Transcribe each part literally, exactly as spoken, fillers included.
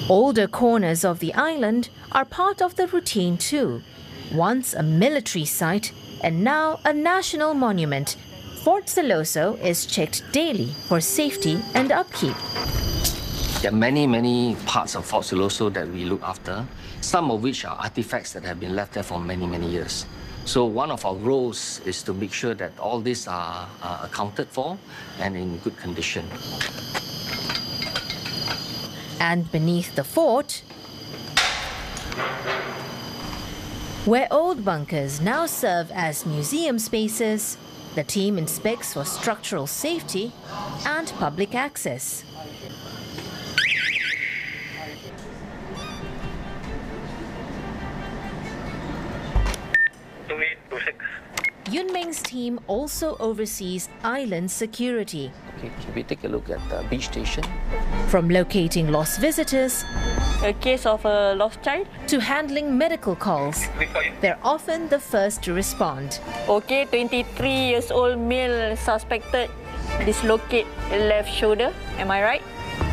Older corners of the island are part of the routine too. Once a military site and now a national monument, Fort Siloso is checked daily for safety and upkeep. There are many, many parts of Fort Siloso that we look after, some of which are artifacts that have been left there for many, many years. So one of our roles is to make sure that all these are, are accounted for and in good condition. And beneath the fort, where old bunkers now serve as museum spaces, the team inspects for structural safety and public access. Yun Meng's team also oversees island security. Okay, can we take a look at the beach station? From locating lost visitors, a case of a lost child, to handling medical calls, they're often the first to respond. Okay, twenty-three years old male suspected dislocate left shoulder. Am I right?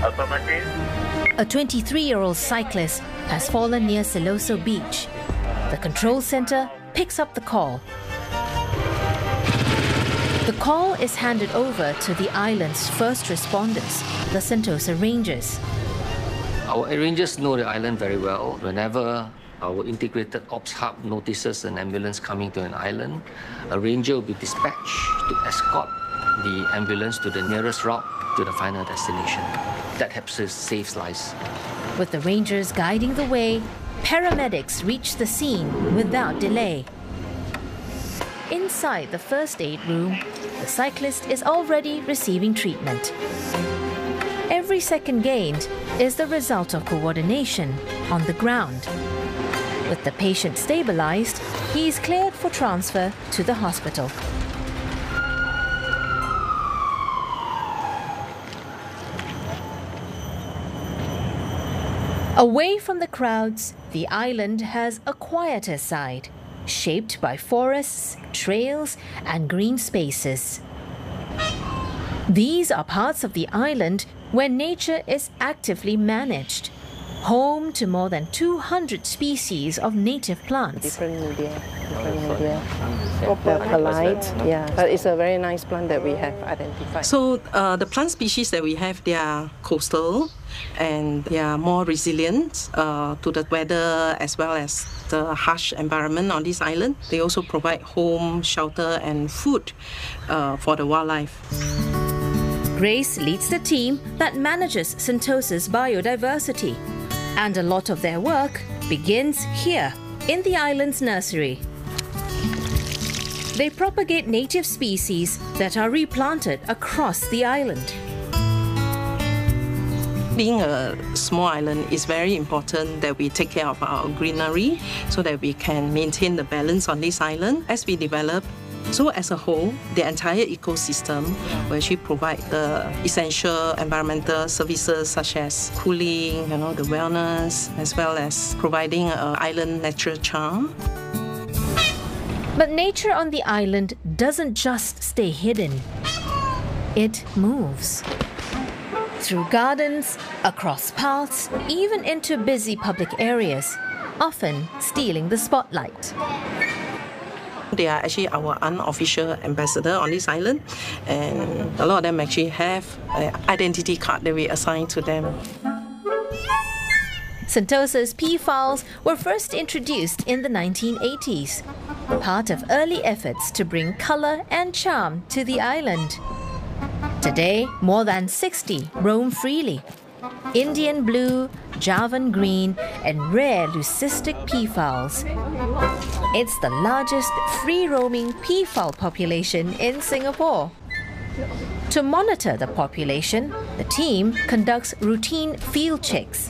A twenty-three-year-old cyclist has fallen near Siloso Beach. The control center picks up the call. The call is handed over to the island's first responders, the Sentosa Rangers. Our rangers know the island very well. Whenever our integrated ops hub notices an ambulance coming to an island, a ranger will be dispatched to escort the ambulance to the nearest route to the final destination. That helps us save lives. With the rangers guiding the way, paramedics reach the scene without delay. Inside the first aid room, the cyclist is already receiving treatment. Every second gained is the result of coordination on the ground. With the patient stabilized, he is cleared for transfer to the hospital. Away from the crowds, the island has a quieter side, shaped by forests, trails, and green spaces. These are parts of the island where nature is actively managed, home to more than two hundred species of native plants. Different media, different media. They're polite, yeah. But it's a very nice plant that we have identified. So uh, the plant species that we have, they are coastal and they are more resilient uh, to the weather as well as the harsh environment on this island. They also provide home, shelter and food uh, for the wildlife. Grace leads the team that manages Sentosa's biodiversity, and a lot of their work begins here in the island's nursery. They propagate native species that are replanted across the island. Being a small island, it's very important that we take care of our greenery so that we can maintain the balance on this island as we develop. So as a whole, the entire ecosystem will actually provide the essential environmental services such as cooling, you know, the wellness, as well as providing an island natural charm. But nature on the island doesn't just stay hidden. It moves. Through gardens, across paths, even into busy public areas, often stealing the spotlight. They are actually our unofficial ambassador on this island, and a lot of them actually have an identity card that we assign to them. Sentosa's peafowls were first introduced in the nineteen eighties, part of early efforts to bring colour and charm to the island. Today, more than sixty roam freely. Indian blue, Javan green, and rare leucistic peafowls. It's the largest free-roaming peafowl population in Singapore. To monitor the population, the team conducts routine field checks.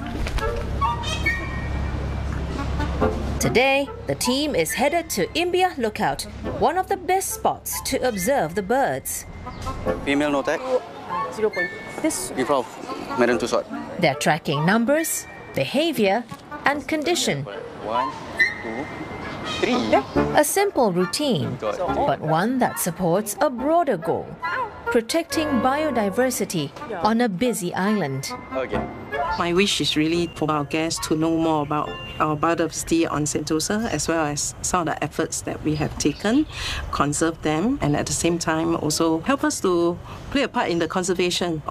Today, the team is headed to Imbiah Lookout, one of the best spots to observe the birds. Female no tag. Zero point. This. Before, madam too short. They're tracking numbers, behavior, and condition. One, two, three. A simple routine, but one that supports a broader goal: protecting biodiversity on a busy island. Okay. My wish is really for our guests to know more about our biodiversity on Sentosa, as well as some of the efforts that we have taken, conserve them, and at the same time also help us to play a part in the conservation